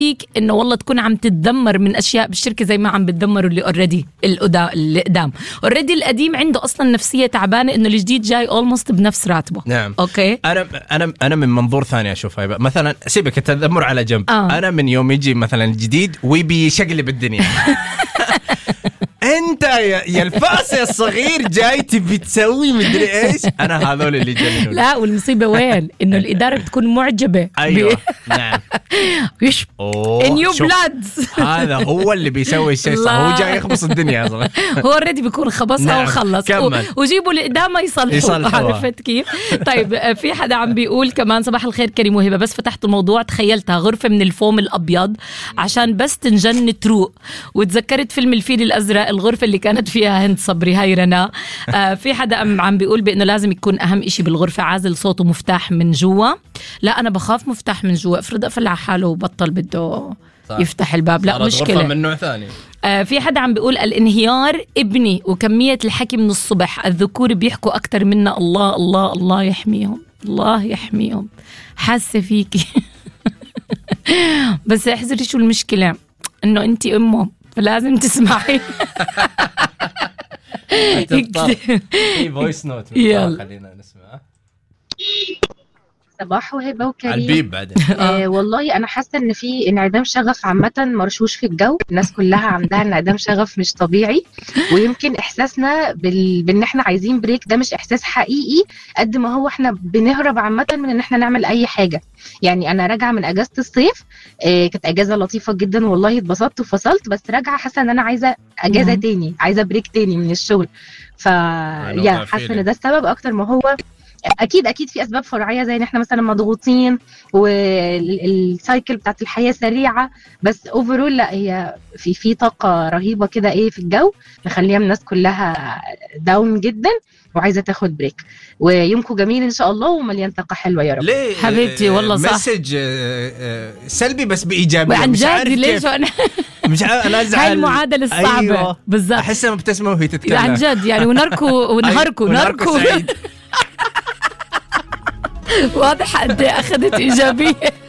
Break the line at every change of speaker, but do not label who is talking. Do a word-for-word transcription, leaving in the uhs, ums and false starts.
فيك انه والله تكون عم تتذمر من اشياء بالشركه زي ما عم بتدمروا اللي اوريدي اللي قدام. اوريدي القديم عنده اصلا نفسيه تعبانه انه الجديد جاي اولموست بنفس راتبه.
نعم.
اوكي.
انا انا انا من منظور ثاني اشوفها مثلا، سيبك التذمر على جنب.
آه.
انا من يوم يجي مثلا الجديد ويبي يشقلب الدنيا انت يا, يا الفاسي الصغير جاي تبي تسوي مدري ايش. انا هذول اللي جننوا.
لا والمصيبه وين انه الاداره بتكون معجبه.
ايوه نعم.
ايش نيو بلادز
هذا هو اللي بيسوي الشيء صح. هو جاي يخبص الدنيا اصلا.
هو اوريدي بيكون خبصها. نعم. وخلص وجيبوا القدامى يصلحوا. عرفت كيف؟ طيب في حدا عم بيقول كمان صباح الخير كريم وهبه، بس فتحت الموضوع تخيلتها غرفه من الفوم الابيض عشان بس تنجن تروق، وتذكرت فيلم الفيل الازرق الغرفة اللي كانت فيها هند صبري هاي رنا. آه في حدا عم بيقول بأنه لازم يكون أهم إشي بالغرفة عازل صوته مفتاح من جوا. لا أنا بخاف مفتاح من جوا، افرض قفل على حاله وبطل بده صح. يفتح الباب لا مشكلة.
غرفة من نوع ثاني.
آه في حدا عم بيقول الانهيار ابني وكمية الحكي من الصبح، الذكور بيحكوا أكتر منا. الله الله الله يحميهم، الله يحميهم. حاسة فيكي بس احذري شو المشكلة، إنه أنتي أمه فلازم تسمعي.
في فويس نوت خلينا نسمع.
صباح وهبه وكريم.
البيب بعدين.
آه والله انا حاسه ان في انعدام شغف عامه مرشوش في الجو، الناس كلها عندها انعدام شغف مش طبيعي، ويمكن احساسنا بال... بان احنا عايزين بريك ده مش احساس حقيقي قد ما هو احنا بنهرب عامه من ان احنا نعمل اي حاجه. يعني انا راجعه من اجازه الصيف، آه كانت اجازه لطيفه جدا والله، اتبسطت وفصلت، بس راجعه حاسه ان انا عايزه اجازه تاني، عايزه بريك تاني من الشغل. ف يا حاسه ان ده السبب اكتر ما هو. اكيد اكيد في اسباب فرعيه زي ان احنا مثلا مضغوطين والسايكل بتاعت الحياه سريعه، بس اوفرول لا هي في في طاقه رهيبه كده ايه في الجو مخليها الناس كلها داون جدا وعايزه تاخد بريك. ويومكم جميل ان شاء الله ومليان طاقه حلوه يا رب.
ليه
حبيبتي والله صح.
مسج سلبي بس بايجابيه.
عن جد ليش انا
مش عارف انا ازعل.
هاي المعادله الصعبه. أيوة. بالضبط.
احسها مبتسمه وهي تتكلم
عن جد يعني. ونركو ونهركو نركو. واضح قد ايه اخذت ايجابيه.